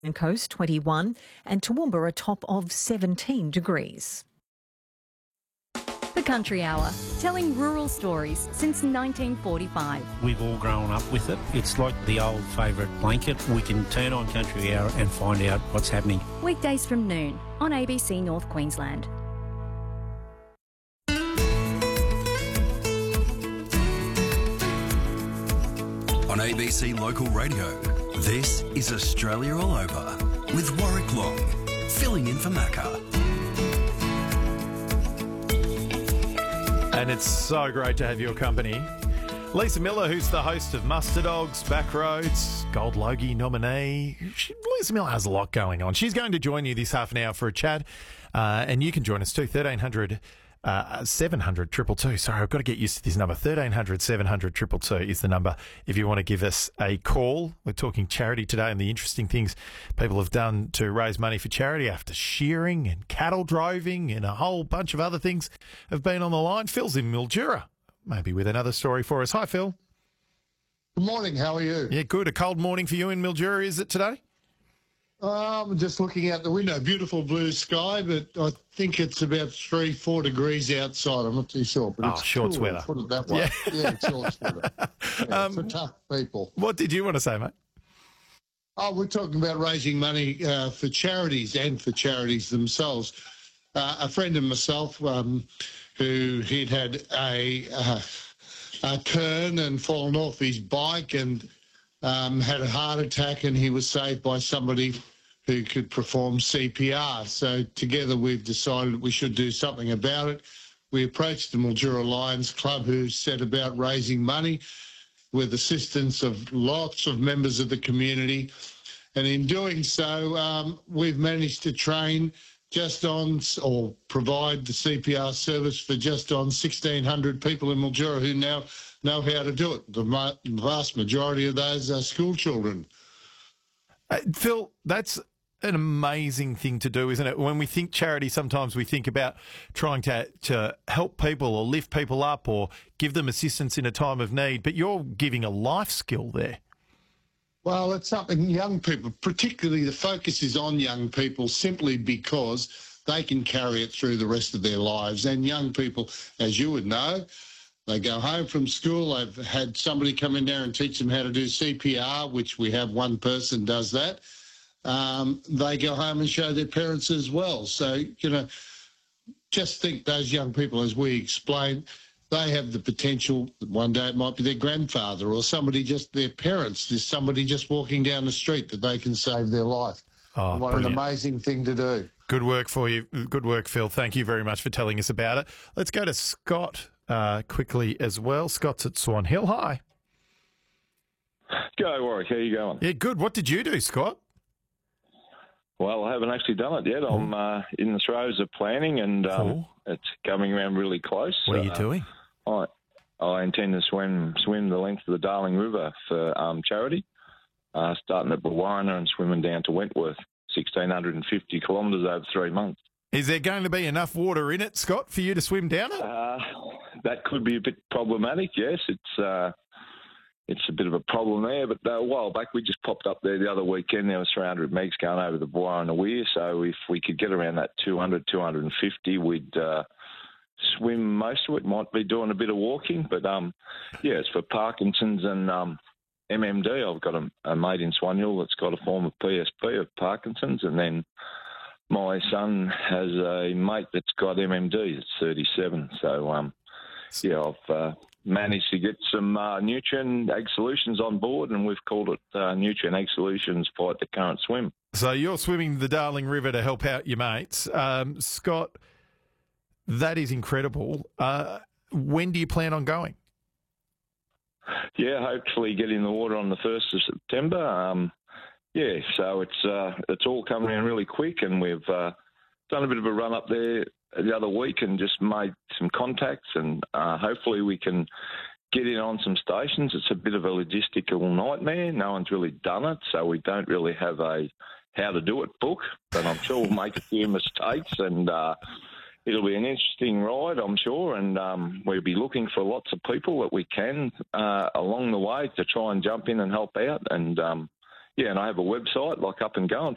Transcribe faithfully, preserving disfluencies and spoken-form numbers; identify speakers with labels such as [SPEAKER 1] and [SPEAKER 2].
[SPEAKER 1] and Coast twenty-one, and Toowoomba a top of seventeen degrees.
[SPEAKER 2] The Country Hour, telling rural stories since nineteen forty-five.
[SPEAKER 3] We've all grown up with it. It's like the old favourite blanket. We can turn on Country Hour and find out what's happening.
[SPEAKER 2] Weekdays from noon on A B C North Queensland.
[SPEAKER 4] On A B C Local Radio, this is Australia All Over with Warwick Long, filling in for Macca.
[SPEAKER 5] And it's so great to have your company. Lisa Miller, who's the host of Muster Dogs, Backroads, Gold Logie nominee. She, Lisa Miller has a lot going on. She's going to join you this half an hour for a chat, uh, and you can join us too, thirteen hundred Uh, seven hundred two two two. Sorry, I've got to get used to this number. thirteen hundred seven hundred two two two is the number if you want to give us a call. We're talking charity today and the interesting things people have done to raise money for charity after shearing and cattle droving and a whole bunch of other things have been on the line. Phil's in Mildura, maybe with another story for us. Hi, Phil.
[SPEAKER 6] Good morning. How are you?
[SPEAKER 5] Yeah, good. A cold morning for you in Mildura, is it today?
[SPEAKER 6] Um, just looking out the window. Beautiful blue sky, but I think it's about three, four degrees outside. I'm not too sure, but
[SPEAKER 5] oh,
[SPEAKER 6] it's
[SPEAKER 5] shorts
[SPEAKER 6] cool,
[SPEAKER 5] weather.
[SPEAKER 6] Put it that way. Yeah, yeah it's shorts weather. Yeah, um, for tough people.
[SPEAKER 5] What did you want to say, mate?
[SPEAKER 6] Oh, we're talking about raising money uh, for charities and for charities themselves. Uh, a friend of myself um, who he'd had a, uh, a turn and fallen off his bike and um, had a heart attack, and he was saved by somebody who could perform C P R. So together we've decided we should do something about it. We approached the Mildura Lions Club, who set about raising money with assistance of lots of members of the community. And in doing so, um, we've managed to train just on, or provide the C P R service for just on sixteen hundred people in Mildura who now know how to do it. The ma- vast majority of those are school children.
[SPEAKER 5] Uh, Phil, that's an amazing thing to do, isn't it? When we think charity, sometimes we think about trying to to help people or lift people up or give them assistance in a time of need, but you're giving a life skill there.
[SPEAKER 6] Well, it's something young people, particularly the focus is on young people simply because they can carry it through the rest of their lives. And young people, as you would know, they go home from school, they've had somebody come in there and teach them how to do C P R, which we have one person does that. Um, they go home and show their parents as well. So, you know, just think those young people, as we explained, they have the potential that one day it might be their grandfather or somebody, just their parents. There's somebody just walking down the street that they can save their life.
[SPEAKER 5] Oh,
[SPEAKER 6] what
[SPEAKER 5] brilliant.
[SPEAKER 6] An amazing thing to do.
[SPEAKER 5] Good work for you. Good work, Phil. Thank you very much for telling us about it. Let's go to Scott uh, quickly as well. Scott's at Swan Hill. Hi.
[SPEAKER 7] Go, Warwick. How you going?
[SPEAKER 5] Yeah, good. What did you do, Scott?
[SPEAKER 7] Well, I haven't actually done it yet. I'm uh, in the throes of planning, and um,
[SPEAKER 5] Cool.
[SPEAKER 7] it's coming around really close.
[SPEAKER 5] What are you
[SPEAKER 7] Uh,
[SPEAKER 5] doing?
[SPEAKER 7] I I intend to swim swim the length of the Darling River for um, charity, uh, starting at Bawarna and swimming down to Wentworth, one thousand six hundred fifty kilometres over three months.
[SPEAKER 5] Is there going to be enough water in it, Scott, for you to swim down it?
[SPEAKER 7] Uh, that could be a bit problematic, yes. It's uh, it's a bit of a problem there, but uh, a while back we just popped up there the other weekend. There was three hundred megs going over the Bawarna Weir, so if we could get around that two hundred, two hundred fifty, we'd uh, swim most of it. Might be doing a bit of walking, but um, yeah, it's for Parkinson's and um, M M D. I've got a, a mate in Swan Hill that's got a form of P S P of Parkinson's, and then my son has a mate that's got M M D. It's thirty-seven, so um, yeah, I've uh, managed to get some uh, Nutrien Ag Solutions on board, and we've called it uh, Nutrien Ag Solutions Fight the Current Swim.
[SPEAKER 5] So you're swimming the Darling River to help out your mates. Um, Scott, that is incredible. Uh, when do you plan on going?
[SPEAKER 7] Yeah, hopefully get in the water on the first of September. Um, yeah, so it's uh, it's all coming around really quick, and we've uh, done a bit of a run up there the other week and just made some contacts, and uh, hopefully we can get in on some stations. It's a bit of a logistical nightmare. No one's really done it, so we don't really have a how to do it book, but I'm sure we'll make a few mistakes, and uh, it'll be an interesting ride, I'm sure, and um, we'll be looking for lots of people that we can uh, along the way to try and jump in and help out. And um, yeah, and I have a website, like Up and Going,